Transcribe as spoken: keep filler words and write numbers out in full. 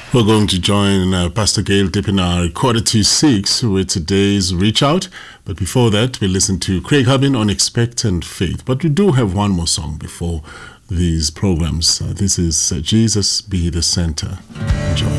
We're going to join uh, Pastor Gail Dippenaar quarter to six with today's Reach Out. But before that, we listen to Craig Hubin on Expectant Faith. But we do have one more song before these programs. Uh, this is uh, Jesus Be the Center.